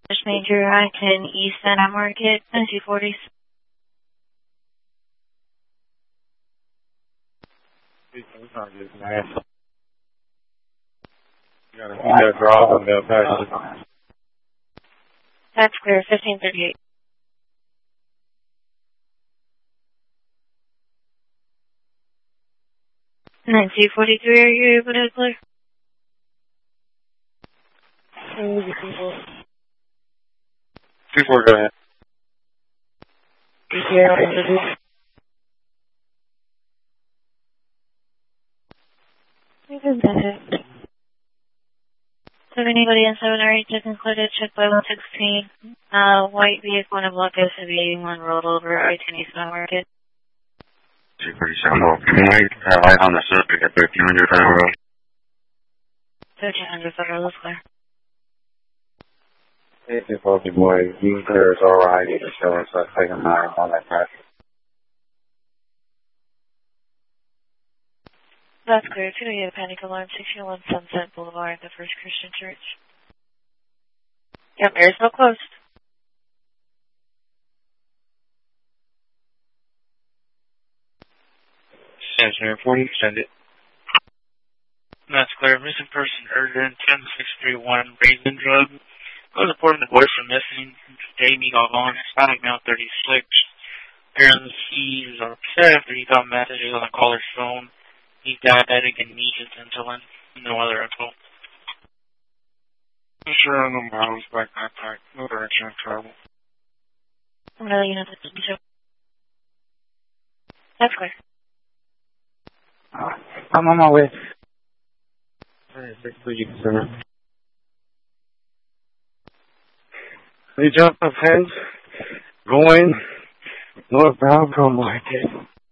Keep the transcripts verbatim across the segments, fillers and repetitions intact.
Just Major I ten East Santa Market, nine two forty. You gotta see that drop on the back. That's clear, fifteen thirty-eight. nine two forty-three, are you able to clear? two four, go ahead. So if anybody in seven or eight just included, check by one sixteen. Uh, white vehicle in a block S U V, one rolled over, I ten East Santa Market. two forty-seven, can we uh, light on the subject at thirteen hundred Federal Road? thirteen hundred Federal, is clear. It's a faulty boy. You clear is alright. You can show us that second nine on that track. That's clear. two eight Panic Alarm, sixty-one Sunset Boulevard, the First Christian Church. Yep, Marysville closed. Center forty, send it. That's clear. Missing person urgent, ten six three one, Raisin Drug. I was reporting the boy from missing. Jamie Galvan, Hispanic male, thirty-six. Apparently he was upset after he got messages on the caller's phone. He's diabetic and needs his insulin. No other info. Sure, no miles, back backpack, no direction of travel. I'm going to let you know that it's show. That's clear. Uh, I'm on my way. Alright, you can send it. We jump the fence, going northbound from Market.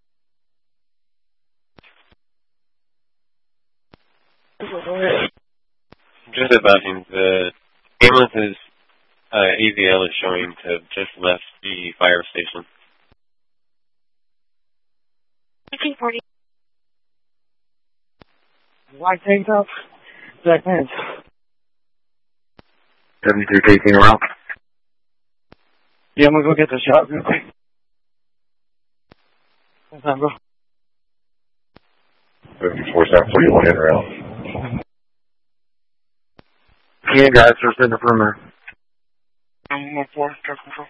Just advising, the ambulance's uh, A V L is showing to have just left the fire station. fifteen forty. White tank top, black pants. seventy-three taking around. Yeah, I'm gonna go get the shot real quick. What's that, bro? fifty-four seven forty-one in around. Yeah, guys, just in the perimeter. I'm one four, truck control.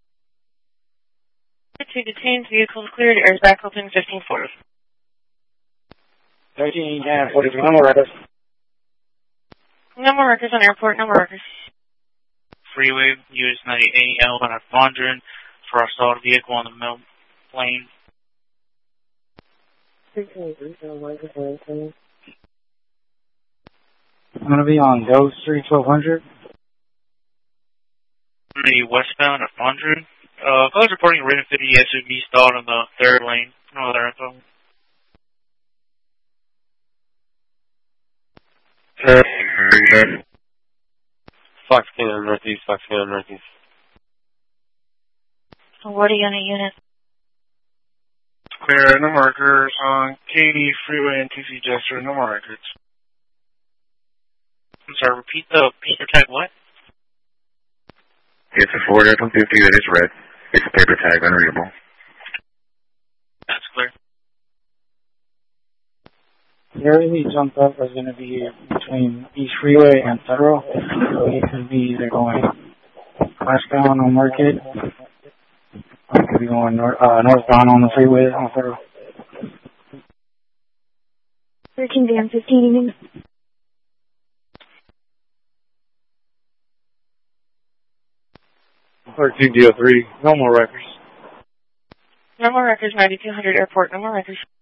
Two detained, vehicles cleared, airs back open, fifteen forty. thirteen, yeah, forty, no more records. No more records on airport, no more records. Freeway, U S ninety-eight, L one at Fondren, for assault vehicle on the middle lane. I'm gonna be on Dove Street, twelve hundred. The westbound at Fondren. Uh, I was reporting a Raven fifty S U V stalled on the third lane. No other info. Fox Cannon Northeast, Fox Cannon Northeast. What are you on a unit? Clear, no markers on Katy Freeway and T C Jester, no more records. I'm sorry, repeat the paper tag what? It's a Ford F one fifty that is red. It's a paper tag, unreadable. That's clear. The area he jumped up is going to be between East Freeway and Federal, so he could be either going westbound on Market, or he could be going north, uh, northbound on the freeway on Federal. thirteen D M fifteen, you mean? thirteen D O three, no more records. No more records, ninety-two hundred airport, no more records.